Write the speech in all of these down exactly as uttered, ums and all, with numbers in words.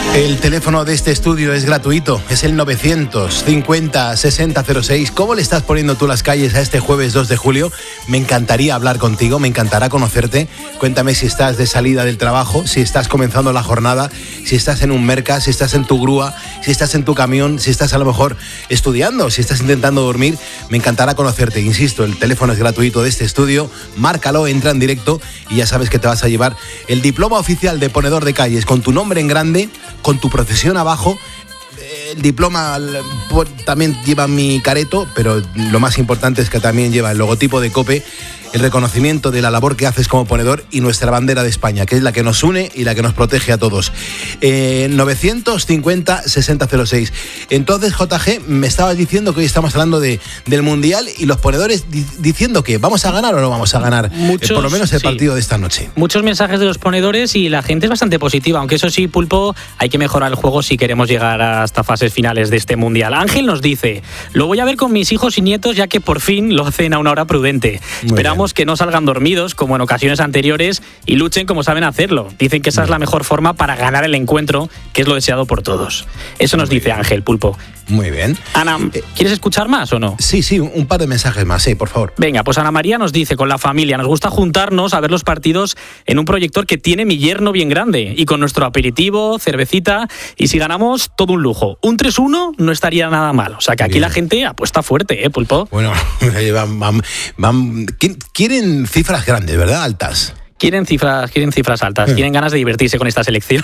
El teléfono de este estudio es gratuito, es el novecientos cincuenta sesenta cero seis. ¿Cómo le estás poniendo tú las calles a este jueves dos de julio? Me encantaría hablar contigo, me encantará conocerte. Cuéntame si estás de salida del trabajo, si estás comenzando la jornada, si estás en un merca, si estás en tu grúa, si estás en tu camión, si estás a lo mejor estudiando, si estás intentando dormir. Me encantará conocerte, insisto, el teléfono es gratuito de este estudio. Márcalo, entra en directo y ya sabes que te vas a llevar el diploma oficial de ponedor de calles con tu nombre en grande, con tu profesión abajo. El diploma también lleva mi careto, pero lo más importante es que también lleva el logotipo de COPE, el reconocimiento de la labor que haces como ponedor y nuestra bandera de España, que es la que nos une y la que nos protege a todos. Eh, novecientos cincuenta sesenta cero seis. Entonces, J G, me estabas diciendo que hoy estamos hablando de, del Mundial y los ponedores di- diciendo que ¿vamos a ganar o no vamos a ganar? Muchos, eh, por lo menos el sí. partido de esta noche. Muchos mensajes de los ponedores y la gente es bastante positiva, aunque eso sí, Pulpo, hay que mejorar el juego si queremos llegar hasta fases finales de este Mundial. Ángel nos dice, lo voy a ver con mis hijos y nietos ya que por fin lo hacen a una hora prudente. Muy Esperamos bien. que no salgan dormidos como en ocasiones anteriores y luchen como saben hacerlo. Dicen que esa es la mejor forma para ganar el encuentro, que es lo deseado por todos. Eso nos Muy dice bien. Ángel, Pulpo. Muy bien. Ana, ¿quieres escuchar más o no? Sí, sí, un par de mensajes más, sí, por favor. Venga, pues Ana María nos dice, con la familia, nos gusta juntarnos a ver los partidos en un proyector que tiene mi yerno bien grande y con nuestro aperitivo, cervecita, y si ganamos, todo un lujo. Un tres uno no estaría nada mal. O sea que aquí Bien. la gente apuesta fuerte, ¿eh, Pulpo? Bueno, van, van, van, quieren cifras grandes, ¿verdad? Altas. Quieren cifras, quieren cifras altas, Sí. tienen ganas de divertirse con esta selección.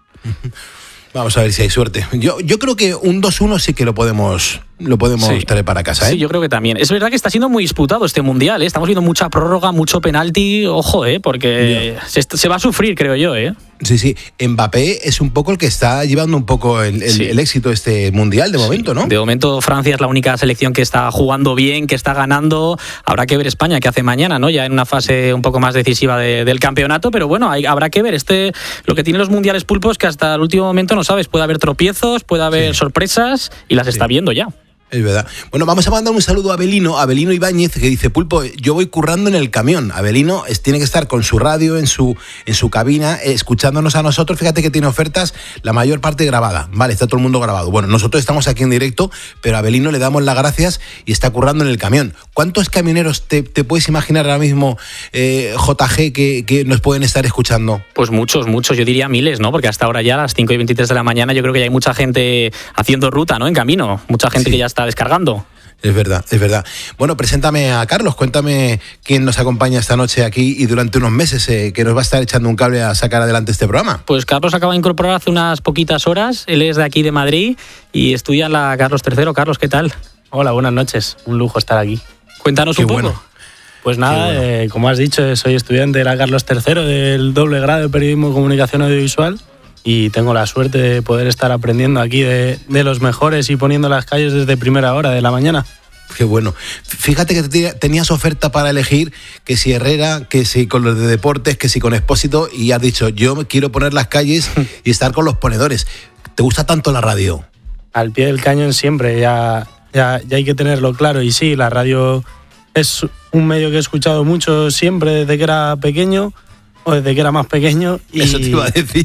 Vamos a ver si hay suerte. Yo, yo creo que un dos uno sí que lo podemos, lo podemos Sí. traer para casa, ¿eh? Sí, yo creo que también. Es verdad que está siendo muy disputado este Mundial, ¿eh? Estamos viendo mucha prórroga, mucho penalti, ojo, ¿eh? Porque se, se va a sufrir, creo yo, ¿eh? Sí, sí. Mbappé es un poco el que está llevando un poco el, el, Sí. el éxito de este Mundial de momento, ¿no? De momento Francia es la única selección que está jugando bien, que está ganando. Habrá que ver España qué hace mañana, ¿no? Ya en una fase un poco más decisiva de, del campeonato, pero bueno, hay, habrá que ver. Este, lo que tienen los mundiales, Pulpo, es que hasta el último momento no sabes, puede haber tropiezos, puede haber Sí. sorpresas y las Sí. está viendo ya. Es verdad. Bueno, vamos a mandar un saludo a Abelino, Abelino Ibáñez, que dice, Pulpo, yo voy currando en el camión. Abelino es, tiene que estar con su radio en su, en su cabina, eh, escuchándonos a nosotros. Fíjate que tiene ofertas, la mayor parte grabada. Vale, está todo el mundo grabado. Bueno, nosotros estamos aquí en directo, pero a Abelino le damos las gracias y está currando en el camión. ¿Cuántos camioneros te, te puedes imaginar ahora mismo, eh, J G, que, que nos pueden estar escuchando? Pues muchos, muchos, yo diría miles, ¿no? Porque hasta ahora ya a las cinco y veintitrés de la mañana yo creo que ya hay mucha gente haciendo ruta, ¿no? En camino, mucha gente Sí. que ya está descargando. Es verdad, es verdad. Bueno, preséntame a Carlos, cuéntame quién nos acompaña esta noche aquí y durante unos meses eh, que nos va a estar echando un cable a sacar adelante este programa. Pues Carlos acaba de incorporar hace unas poquitas horas, él es de aquí de Madrid y estudia en la Carlos tercero. Carlos, ¿qué tal? Hola, buenas noches. Un lujo estar aquí. Cuéntanos Qué un poco. bueno. Pues nada, Qué bueno. eh, como has dicho, soy estudiante de la Carlos tercero del doble grado de Periodismo y Comunicación Audiovisual y tengo la suerte de poder estar aprendiendo aquí de, de los mejores y poniendo las calles desde primera hora de la mañana. Qué bueno. Fíjate que te- tenías oferta para elegir que si Herrera, que si con los de deportes, que si con Expósito y has dicho, yo quiero poner las calles y estar con los ponedores. ¿Te gusta tanto la radio? Al pie del cañón siempre, ya, ya, ya hay que tenerlo claro. Y sí, la radio es un medio que he escuchado mucho siempre desde que era pequeño o desde que era más pequeño. Y, Eso te iba a decir.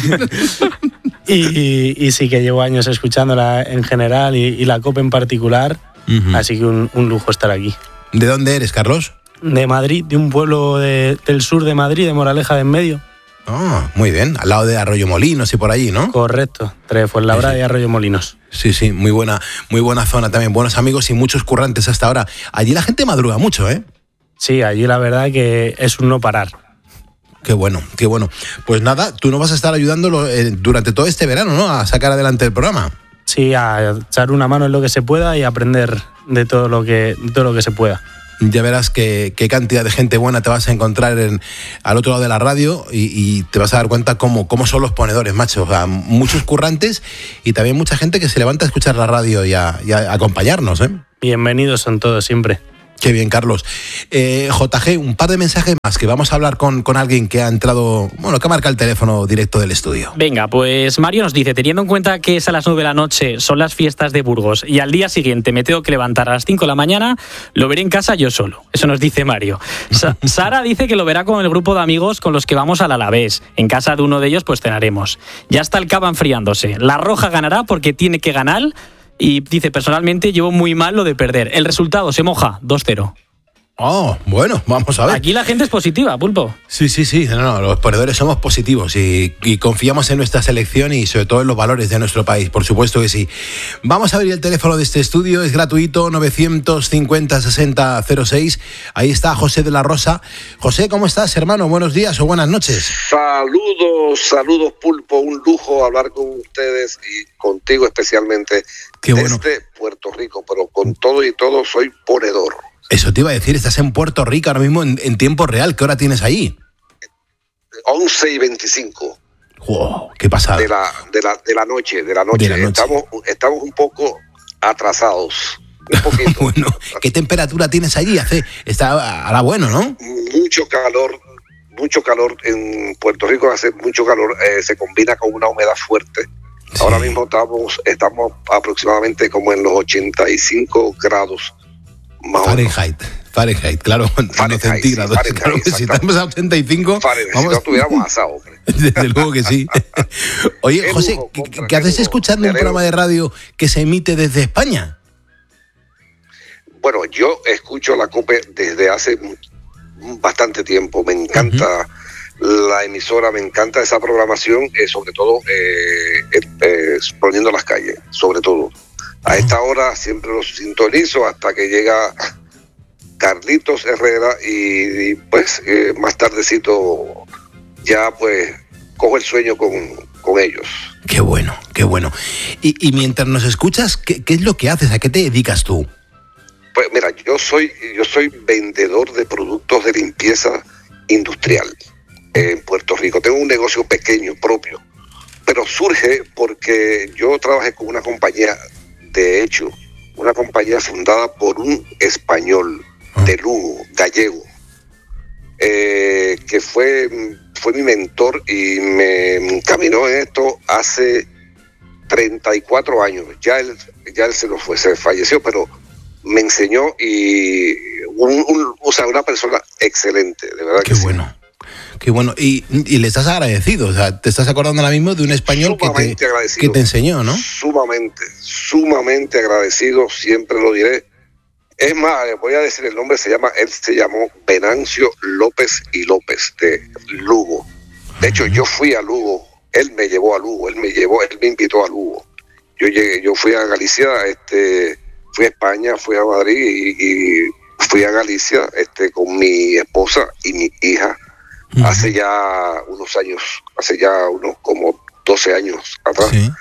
y, y, y sí que llevo años escuchándola en general y, y la COPE en particular. Ujú. Así que un, un lujo estar aquí. ¿De dónde eres, Carlos? De Madrid, de un pueblo de- del sur de Madrid, de Moraleja de en medio. Ah, muy bien. Al lado de Arroyo Molinos y por allí, ¿no? Correcto, entre Fuenlabrada Sí, sí. y Arroyo Molinos. Sí, sí, muy buena, muy buena zona también. Buenos amigos y muchos currantes hasta ahora. Allí la gente madruga mucho, ¿eh? Sí, allí la verdad que es un no parar. Qué bueno, qué bueno. Pues nada, tú nos vas a estar ayudándolo eh, durante todo este verano, ¿no? A sacar adelante el programa. Sí, a echar una mano en lo que se pueda y aprender de todo lo que, de todo lo que se pueda. Ya verás qué, qué cantidad de gente buena te vas a encontrar en, al otro lado de la radio y, y te vas a dar cuenta cómo, cómo son los ponedores, macho. O sea, muchos currantes y también mucha gente que se levanta a escuchar la radio y a, y a acompañarnos, ¿eh? Bienvenidos son todos siempre. Qué bien, Carlos. Eh, J G, un par de mensajes más, que vamos a hablar con, con alguien que ha entrado, bueno, que marca el teléfono directo del estudio. Venga, pues Mario nos dice, teniendo en cuenta que es a las nueve de la noche, son las fiestas de Burgos, y al día siguiente me tengo que levantar a las cinco de la mañana, lo veré en casa yo solo. Eso nos dice Mario. Sa- Sara dice que lo verá con el grupo de amigos con los que vamos al Alavés. En casa de uno de ellos, pues cenaremos. Ya está el cava enfriándose. La Roja ganará porque tiene que ganar. Y dice, personalmente llevo muy mal lo de perder. El resultado se moja, dos cero. Oh, bueno, vamos a ver. Aquí la gente es positiva, Pulpo. Sí, sí, sí. No, no, los perdedores somos positivos y, y confiamos en nuestra selección y sobre todo en los valores de nuestro país, por supuesto que sí. Vamos a abrir el teléfono de este estudio, es gratuito, novecientos cincuenta sesenta cero seis. Ahí está José de la Rosa. José, ¿cómo estás, hermano? Buenos días o buenas noches. Saludos, saludos, Pulpo. Un lujo hablar con ustedes y contigo especialmente. Qué bueno. Desde Puerto Rico, pero con todo y todo soy ponedor. Eso te iba a decir, estás en Puerto Rico ahora mismo en, en tiempo real. ¿Qué hora tienes ahí? once y veinticinco. Wow, qué pasada. De la, de la, de la noche, de la noche. De la noche. Estamos, estamos un poco atrasados. Un poquito. Bueno, ¿qué temperatura tienes allí? Hace, está ahora bueno, ¿no? Mucho calor, mucho calor en Puerto Rico, hace mucho calor, eh, se combina con una humedad fuerte. Sí. Ahora mismo estamos, estamos aproximadamente como en los ochenta y cinco grados. Más Fahrenheit, Fahrenheit, claro, Fahrenheit, no centígrados. sí, Fahrenheit, Claro que si estamos a ochenta y cinco, Fahrenheit, vamos, si no estuviéramos asados, hombre. Desde luego que sí. Oye, Qué José, lujo, ¿qué, contra, qué qué haces lujo. escuchando Me un alegro. programa de radio que se emite desde España? Bueno, yo escucho la COPE desde hace bastante tiempo. Me encanta uh-huh. la emisora, me encanta esa programación, eh, sobre todo eh, eh, eh, poniendo las calles, sobre todo. A esta hora siempre los sintonizo hasta que llega Carlitos Herrera y, y pues eh, más tardecito ya pues cojo el sueño con, con ellos. Qué bueno, qué bueno. Y, y mientras nos escuchas, ¿qué, ¿qué es lo que haces? ¿A qué te dedicas tú? Pues mira, yo soy, yo soy vendedor de productos de limpieza industrial en Puerto Rico. Tengo un negocio pequeño propio, pero surge porque yo trabajé con una compañía, de hecho, una compañía fundada por un español de Lugo, gallego, eh, que fue, fue mi mentor y me encaminó en esto hace treinta y cuatro años. Ya él, ya él se lo fue, se falleció, pero me enseñó y un, un, o sea, una persona excelente, de verdad. Qué que bueno. Sí. Qué bueno. Y, y le estás agradecido, o sea, te estás acordando ahora mismo de un español que te, que te enseñó, ¿no? Sumamente, sumamente agradecido, siempre lo diré. Es más, voy a decir el nombre, se llama, él se llamó Venancio López y López, de Lugo. De hecho, yo fui a Lugo, él me llevó a Lugo, él me llevó, él me invitó a Lugo. Yo llegué, yo fui a Galicia, este, fui a España, fui a Madrid y, y fui a Galicia, este, con mi esposa y mi hija, uh-huh. hace ya unos años, hace ya unos como doce años atrás. Sí.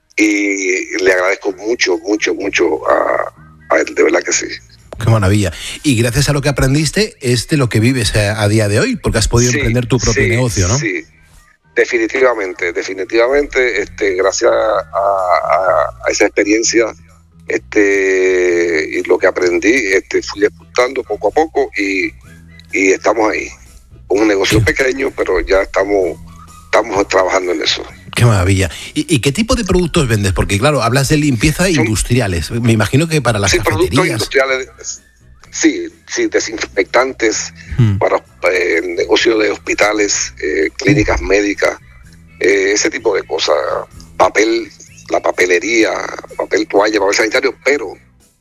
Y le agradezco mucho, mucho, mucho a, a él, de verdad que sí. Qué maravilla. Y gracias a lo que aprendiste, es de lo que vives a, a día de hoy, porque has podido sí, emprender tu propio sí, negocio, ¿no? Sí, definitivamente, definitivamente, este, gracias a, a, a esa experiencia, este, y lo que aprendí, este, fui disputando poco a poco y, y estamos ahí. Un negocio sí. pequeño, pero ya estamos, estamos trabajando en eso. Qué maravilla. ¿Y, ¿Y qué tipo de productos vendes? Porque, claro, hablas de limpieza Son, industriales. Me imagino que para las sí, cafeterías... productos industriales, sí, sí, desinfectantes, hmm. para eh, el negocio de hospitales, eh, clínicas médicas, eh, ese tipo de cosas. Papel, la papelería, papel toalla, papel sanitario, pero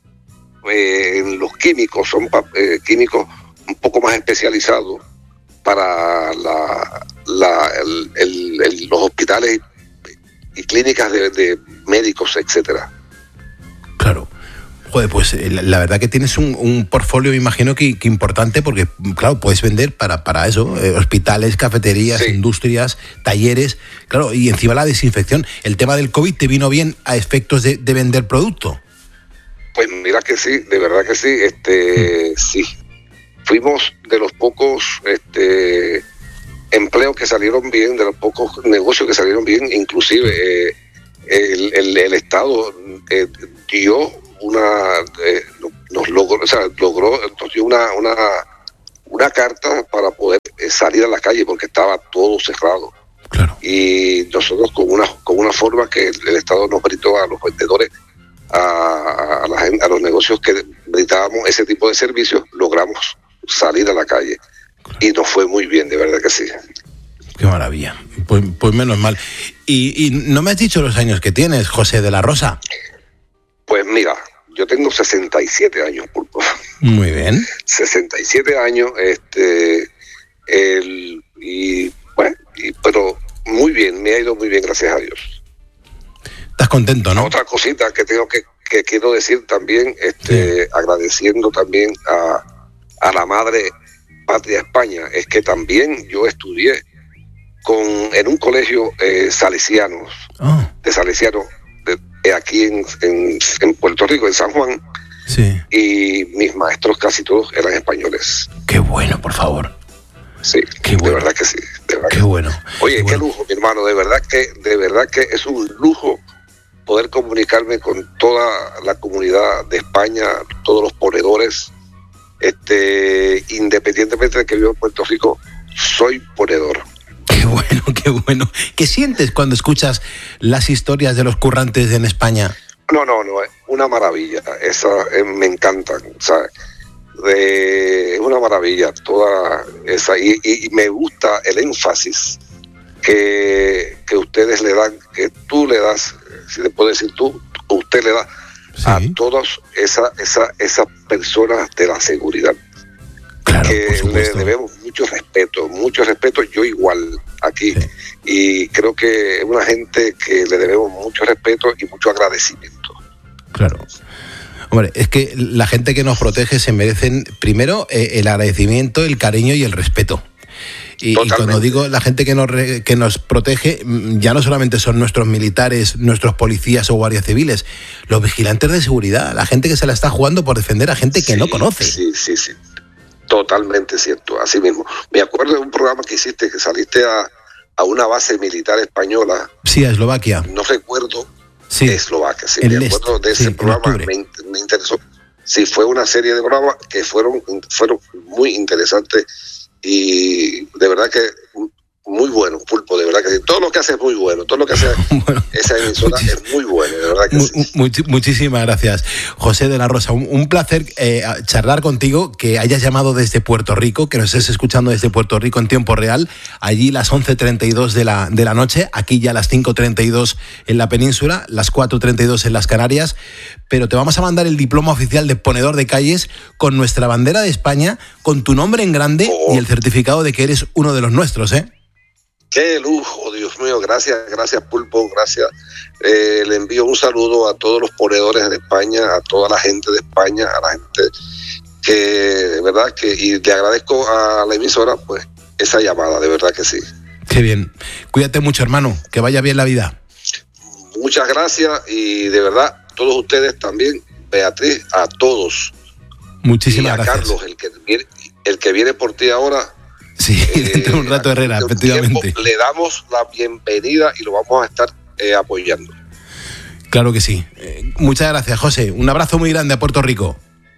eh, en los químicos son eh, químicos un poco más especializados para la, la, el, el, el, los hospitales y clínicas de, de médicos, etcétera. Claro. Joder, pues la, la verdad que tienes un, un portfolio, me imagino que, que importante, porque claro, puedes vender para, para eso, eh, hospitales, cafeterías, sí. industrias, talleres, claro, y encima la desinfección. ¿El tema del COVID te vino bien a efectos de, de vender producto? Pues mira que sí, de verdad que sí, este, mm. sí. Fuimos de los pocos este, empleos que salieron bien, de los pocos negocios que salieron bien, inclusive eh, el, el, el Estado eh, dio una, eh, nos logró, o sea, logró, nos dio una, una, una carta para poder salir a la calle porque estaba todo cerrado. Claro. Y nosotros con una, con una forma que el Estado nos brindó a los vendedores, a, a, la gente, a los negocios que brindábamos ese tipo de servicios, logramos salir a la calle. Claro. Y nos fue muy bien, de verdad que sí. Qué maravilla. Pues, pues menos mal. Y, y no me has dicho los años que tienes, José de la Rosa. Pues mira, yo tengo sesenta y siete años, Pulpo. Muy bien. sesenta y siete años, este, el, y bueno, y, pero muy bien, me ha ido muy bien, gracias a Dios. ¿Estás contento, no? Otra cosita que tengo que, que quiero decir también, este, sí. agradeciendo también a, a la madre patria España, es que también yo estudié con en un colegio eh, salesiano, oh. de salesianos, de, aquí en, en, en Puerto Rico, en San Juan, sí. Y mis maestros casi todos eran españoles. Qué bueno, por favor. Sí, qué bueno. De verdad que sí. De verdad qué que bueno. Oye, qué, qué bueno. lujo, mi hermano, de verdad que, de verdad que es un lujo poder comunicarme con toda la comunidad de España, todos los ponedores, este, independientemente de que vivo en Puerto Rico, soy ponedor. Qué bueno, qué bueno. ¿Qué sientes cuando escuchas las historias de los currantes en España? No, no, no, es una maravilla. Esa eh, me encantan, ¿sabes? De, es una maravilla toda esa. Y, y, y me gusta el énfasis que, que ustedes le dan, que tú le das, si le puedo decir tú, usted le da sí. a todas esas esa, esa personas de la seguridad. Claro, que le debemos mucho respeto, mucho respeto, yo igual aquí, sí. Y creo que es una gente que le debemos mucho respeto y mucho agradecimiento. Claro. Hombre, es que la gente que nos protege se merecen primero eh, el agradecimiento, el cariño y el respeto. Y, y cuando digo la gente que nos, re, que nos protege, ya no solamente son nuestros militares, nuestros policías o guardias civiles, los vigilantes de seguridad, la gente que se la está jugando por defender a gente que sí, no conoce. Sí, sí, sí. Totalmente cierto, así mismo. Me acuerdo de un programa que hiciste, que saliste a, a una base militar española. Sí, a Eslovaquia. No recuerdo. Sí. Eslovaquia, sí. Me acuerdo de ese sí, programa, me, me interesó. Sí, fue una serie de programas que fueron, fueron muy interesantes y de verdad que muy bueno, Pulpo, de verdad que sí. Todo lo que hace es muy bueno, todo lo que hace bueno, esa emisora es muy bueno, de verdad que mu- sí. Much- muchísimas gracias, José de la Rosa. Un, un placer eh, charlar contigo, que hayas llamado desde Puerto Rico, que nos estés escuchando desde Puerto Rico en tiempo real. Allí las once treinta y dos de la, de la noche, aquí ya las cinco treinta y dos en la península, las cuatro treinta y dos en las Canarias. Pero te vamos a mandar el diploma oficial de ponedor de calles con nuestra bandera de España, con tu nombre en grande oh. y el certificado de que eres uno de los nuestros, ¿eh? Qué lujo, Dios mío, gracias, gracias Pulpo, gracias. Eh, le envío un saludo a todos los ponedores de España, a toda la gente de España, a la gente que, de verdad, que y le agradezco a la emisora, pues, esa llamada, de verdad que sí. Qué bien. Cuídate mucho, hermano, que vaya bien la vida. Muchas gracias y de verdad, todos ustedes también, Beatriz, a todos. Muchísimas y a gracias. Carlos, el que viene, el que viene por ti ahora. Sí, dentro de un rato, Herrera, de un efectivamente. Tiempo, le damos la bienvenida y lo vamos a estar eh, apoyando. Claro que sí. Eh, muchas gracias, José. Un abrazo muy grande a Puerto Rico.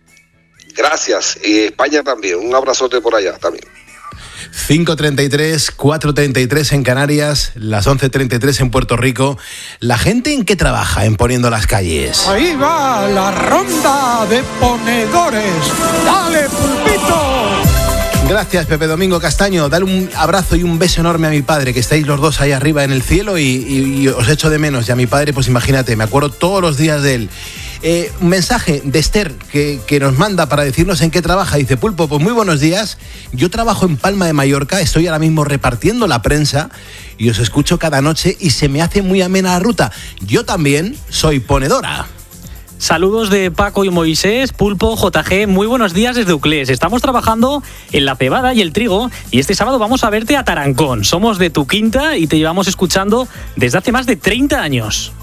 Gracias. Y España también. Un abrazote por allá también. cinco treinta y tres, cuatro treinta y tres en Canarias, las once treinta y tres en Puerto Rico. ¿La gente en qué trabaja en Poniendo las Calles? Ahí va la ronda de ponedores. ¡Dale, Pulpito! Gracias, Pepe Domingo Castaño. Dale un abrazo y un beso enorme a mi padre, que estáis los dos ahí arriba en el cielo y, y, y os echo de menos. Y a mi padre, pues imagínate, me acuerdo todos los días de él. Eh, un mensaje de Esther que, que nos manda para decirnos en qué trabaja. Dice: Pulpo, pues muy buenos días. Yo trabajo en Palma de Mallorca, estoy ahora mismo repartiendo la prensa y os escucho cada noche y se me hace muy amena la ruta. Yo también soy ponedora. Saludos de Paco y Moisés, Pulpo, J G, muy buenos días desde Uclés. Estamos trabajando en la cebada y el trigo y este sábado vamos a verte a Tarancón. Somos de tu quinta y te llevamos escuchando desde hace más de treinta años.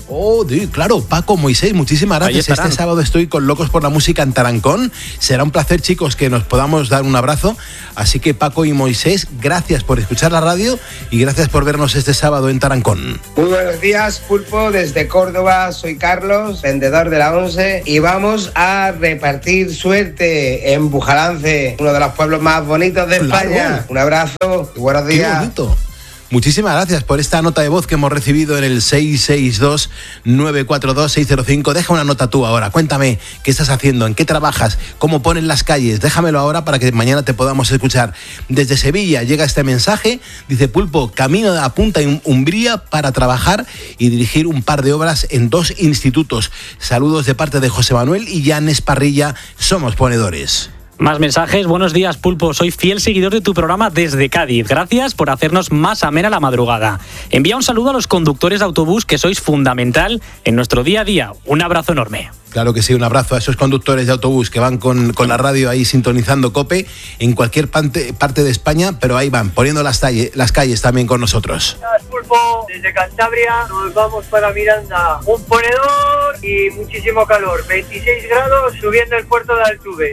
Oh, sí, claro, Paco, Moisés, muchísimas gracias. Este sábado estoy con Locos por la Música en Tarancón. Será un placer, chicos, que nos podamos dar un abrazo. Así que Paco y Moisés, gracias por escuchar la radio y gracias por vernos este sábado en Tarancón. Muy buenos días, Pulpo, desde Córdoba. Soy Carlos, vendedor de la once, y vamos a repartir suerte en Bujalance, uno de los pueblos más bonitos de claro. España. Un abrazo y buenos días. Qué bonito. Muchísimas gracias por esta nota de voz que hemos recibido en el seis seis dos, nueve cuatro dos, seis cero cinco. Deja una nota tú ahora, cuéntame qué estás haciendo, en qué trabajas, cómo pones las calles. Déjamelo ahora para que mañana te podamos escuchar. Desde Sevilla llega este mensaje, dice Pulpo, camino a Punta Umbría para trabajar y dirigir un par de obras en dos institutos. Saludos de parte de José Manuel y Jan Esparrilla, somos ponedores. Más mensajes. Buenos días, Pulpo. Soy fiel seguidor de tu programa desde Cádiz. Gracias por hacernos más amena la madrugada. Envía un saludo a los conductores de autobús, que sois fundamental en nuestro día a día. Un abrazo enorme. Claro que sí, un abrazo a esos conductores de autobús que van con, con la radio ahí sintonizando COPE en cualquier parte, parte de España, pero ahí van, poniendo las, talle, las calles también con nosotros. Pulpo, desde Cantabria nos vamos para Miranda. Un ponedor y muchísimo calor. veintiséis grados subiendo el puerto de Altuve.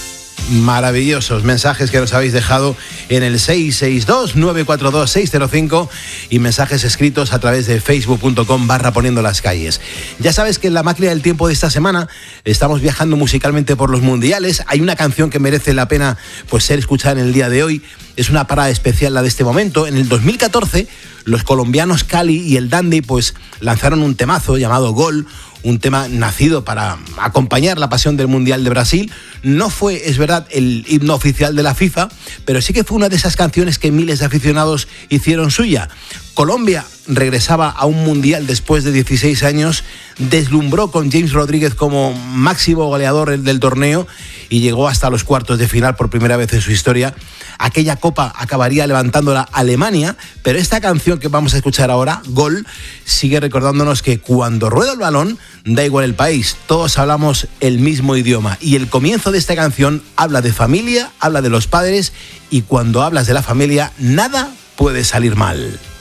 Maravillosos mensajes que nos habéis dejado en el seis seis dos, nueve cuatro dos, seis cero cinco y mensajes escritos a través de facebook punto com barra poniendo las calles. Ya sabes que en la máquina del tiempo de esta semana estamos viajando musicalmente por los mundiales. Hay una canción que merece la pena pues ser escuchada en el día de hoy. Es una parada especial la de este momento. En el dos mil catorce los colombianos Cali y el Dandy pues lanzaron un temazo llamado Gol, un tema nacido para acompañar la pasión del Mundial de Brasil. No fue, es verdad, el himno oficial de la FIFA, pero sí que fue una de esas canciones que miles de aficionados hicieron suya. Colombia regresaba a un Mundial después de dieciséis años, deslumbró con James Rodríguez como máximo goleador del torneo y llegó hasta los cuartos de final por primera vez en su historia. Aquella copa acabaría levantándola Alemania, pero esta canción que vamos a escuchar ahora, Gol, sigue recordándonos que cuando rueda el balón, da igual el país, todos hablamos el mismo idioma. Y el comienzo de esta canción habla de familia, habla de los padres, y cuando hablas de la familia, nada puede salir mal.